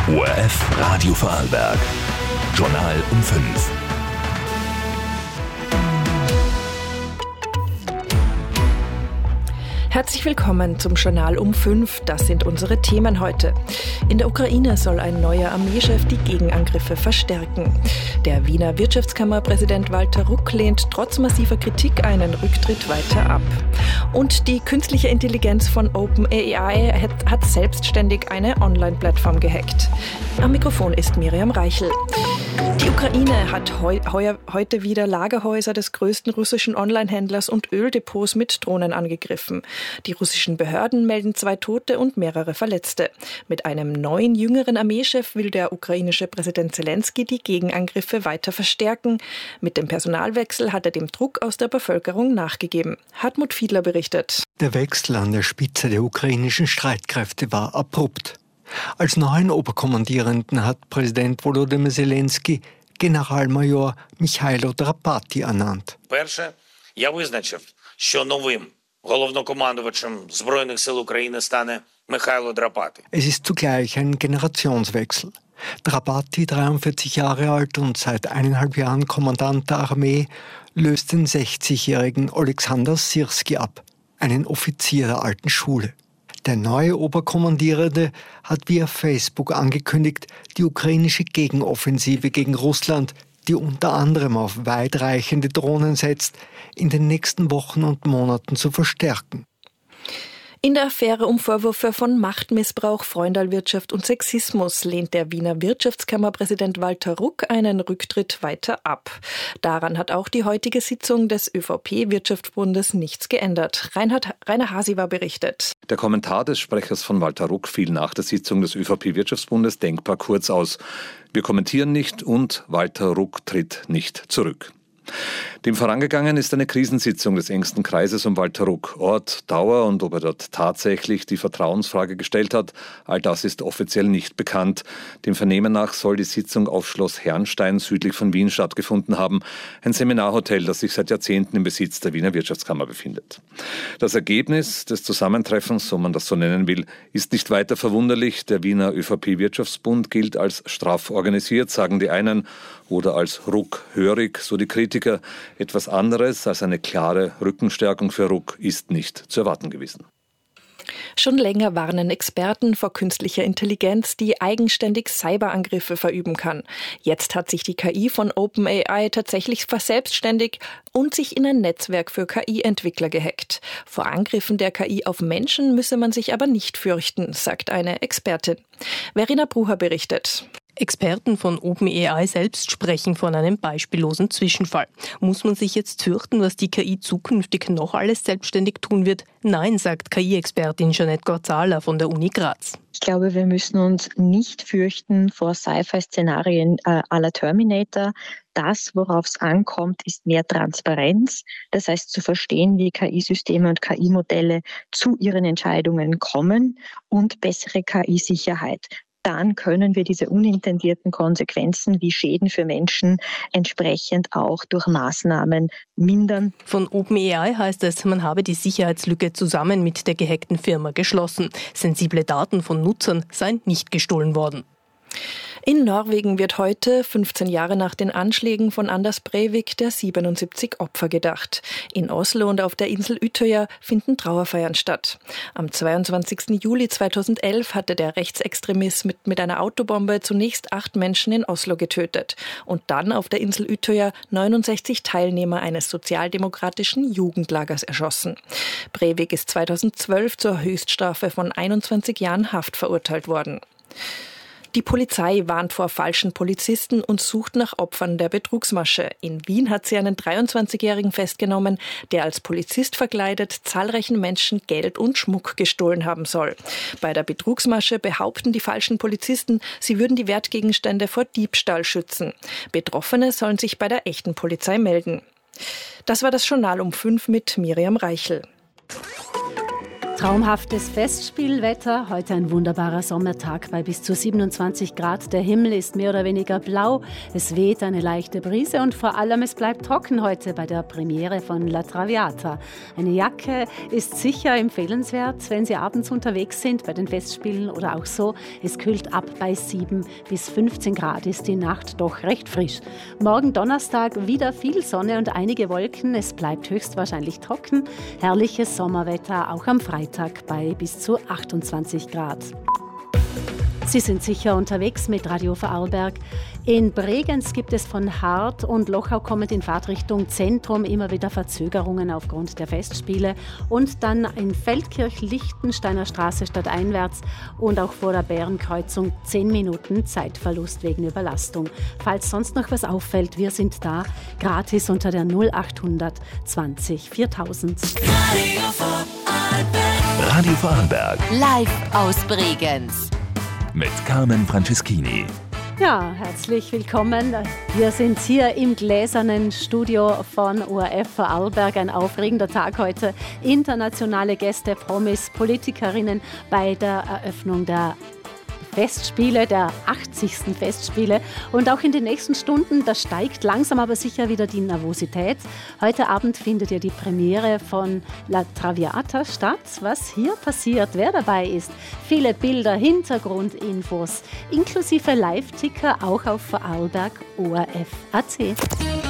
ORF Radio Vorarlberg. Journal um 5. Herzlich willkommen zum Journal um 5. Das sind unsere Themen heute. In der Ukraine soll ein neuer Armeechef die Gegenangriffe verstärken. Der Wiener Wirtschaftskammerpräsident Walter Ruck lehnt trotz massiver Kritik einen Rücktritt weiter ab. Und die künstliche Intelligenz von OpenAI hat selbstständig eine Online-Plattform gehackt. Am Mikrofon ist Miriam Reichel. Die Ukraine hat heute wieder Lagerhäuser des größten russischen Online-Händlers und Öldepots mit Drohnen angegriffen. Die russischen Behörden melden 2 Tote und mehrere Verletzte. Mit einem neuen, jüngeren Armeechef will der ukrainische Präsident Zelensky die Gegenangriffe weiter verstärken. Mit dem Personalwechsel hat er dem Druck aus der Bevölkerung nachgegeben. Hartmut Fiedler berichtet. Der Wechsel an der Spitze der ukrainischen Streitkräfte war abrupt. Als neuen Oberkommandierenden hat Präsident Volodymyr Zelensky Generalmajor Michailo Drapati ernannt. Перше, я визначив, що новим головнокомандувачем Збройних сил України стане Михайло Драпати. Es ist zugleich ein Generationswechsel. Drapati, 43 Jahre alt und seit 1,5 Jahren Kommandant der Armee, löst den 60-jährigen Oleksandr Syrski ab, einen Offizier der alten Schule. Der neue Oberkommandierende hat via Facebook angekündigt, die ukrainische Gegenoffensive gegen Russland, die unter anderem auf weitreichende Drohnen setzt, in den nächsten Wochen und Monaten zu verstärken. In der Affäre um Vorwürfe von Machtmissbrauch, Freundalwirtschaft und Sexismus lehnt der Wiener Wirtschaftskammerpräsident Walter Ruck einen Rücktritt weiter ab. Daran hat auch die heutige Sitzung des ÖVP-Wirtschaftsbundes nichts geändert. Rainer Hasiwer berichtet. Der Kommentar des Sprechers von Walter Ruck fiel nach der Sitzung des ÖVP-Wirtschaftsbundes denkbar kurz aus. Wir kommentieren nicht und Walter Ruck tritt nicht zurück. Dem vorangegangen ist eine Krisensitzung des engsten Kreises um Walter Ruck. Ort, Dauer und ob er dort tatsächlich die Vertrauensfrage gestellt hat, all das ist offiziell nicht bekannt. Dem Vernehmen nach soll die Sitzung auf Schloss Herrnstein südlich von Wien stattgefunden haben, ein Seminarhotel, das sich seit Jahrzehnten im Besitz der Wiener Wirtschaftskammer befindet. Das Ergebnis des Zusammentreffens, so man das so nennen will, ist nicht weiter verwunderlich. Der Wiener ÖVP-Wirtschaftsbund gilt als straff organisiert, sagen die einen, oder als ruckhörig, so die Kritiker. Etwas anderes als eine klare Rückenstärkung für Ruck ist nicht zu erwarten gewesen. Schon länger warnen Experten vor künstlicher Intelligenz, die eigenständig Cyberangriffe verüben kann. Jetzt hat sich die KI von OpenAI tatsächlich verselbstständigt und sich in ein Netzwerk für KI-Entwickler gehackt. Vor Angriffen der KI auf Menschen müsse man sich aber nicht fürchten, sagt eine Expertin. Verena Brucher berichtet. Experten von OpenAI selbst sprechen von einem beispiellosen Zwischenfall. Muss man sich jetzt fürchten, was die KI zukünftig noch alles selbstständig tun wird? Nein, sagt KI-Expertin Jeanette Gorzala von der Uni Graz. Ich glaube, wir müssen uns nicht fürchten vor Sci-Fi-Szenarien à la Terminator. Das, worauf es ankommt, ist mehr Transparenz. Das heißt, zu verstehen, wie KI-Systeme und KI-Modelle zu ihren Entscheidungen kommen und bessere KI-Sicherheit. Dann können wir diese unintendierten Konsequenzen wie Schäden für Menschen entsprechend auch durch Maßnahmen mindern. Von OpenAI heißt es, man habe die Sicherheitslücke zusammen mit der gehackten Firma geschlossen. Sensible Daten von Nutzern seien nicht gestohlen worden. In Norwegen wird heute, 15 Jahre nach den Anschlägen von Anders Breivik, der 77 Opfer gedacht. In Oslo und auf der Insel Utøya finden Trauerfeiern statt. Am 22. Juli 2011 hatte der Rechtsextremist mit einer Autobombe zunächst 8 Menschen in Oslo getötet und dann auf der Insel Utøya 69 Teilnehmer eines sozialdemokratischen Jugendlagers erschossen. Breivik ist 2012 zur Höchststrafe von 21 Jahren Haft verurteilt worden. Die Polizei warnt vor falschen Polizisten und sucht nach Opfern der Betrugsmasche. In Wien hat sie einen 23-Jährigen festgenommen, der als Polizist verkleidet zahlreichen Menschen Geld und Schmuck gestohlen haben soll. Bei der Betrugsmasche behaupten die falschen Polizisten, sie würden die Wertgegenstände vor Diebstahl schützen. Betroffene sollen sich bei der echten Polizei melden. Das war das Journal um 5 mit Miriam Reichel. Traumhaftes Festspielwetter, heute ein wunderbarer Sommertag bei bis zu 27 Grad. Der Himmel ist mehr oder weniger blau, es weht eine leichte Brise und vor allem es bleibt trocken heute bei der Premiere von La Traviata. Eine Jacke ist sicher empfehlenswert, wenn Sie abends unterwegs sind bei den Festspielen oder auch so. Es kühlt ab bei 7 bis 15 Grad, ist die Nacht doch recht frisch. Morgen Donnerstag wieder viel Sonne und einige Wolken, es bleibt höchstwahrscheinlich trocken. Herrliches Sommerwetter auch am Freitag bei bis zu 28 Grad. Sie sind sicher unterwegs mit Radio Vorarlberg. In Bregenz gibt es von Hart und Lochau kommend in Fahrtrichtung Zentrum immer wieder Verzögerungen aufgrund der Festspiele. Und dann in Feldkirch, Lichtensteiner Straße stadteinwärts und auch vor der Bärenkreuzung 10 Minuten Zeitverlust wegen Überlastung. Falls sonst noch was auffällt, wir sind da, gratis unter der 0800 20 4000. Radio Vorarlberg. Live aus Bregenz. Mit Carmen Franceschini. Ja, herzlich willkommen. Wir sind hier im gläsernen Studio von ORF Vorarlberg. Ein aufregender Tag heute. Internationale Gäste, Promis, Politikerinnen bei der Eröffnung der Festspiele, der 80. Festspiele. Und auch in den nächsten Stunden, da steigt langsam aber sicher wieder die Nervosität. Heute Abend findet ja die Premiere von La Traviata statt. Was hier passiert, wer dabei ist, viele Bilder, Hintergrundinfos, inklusive Live-Ticker auch auf Vorarlberg ORF.at.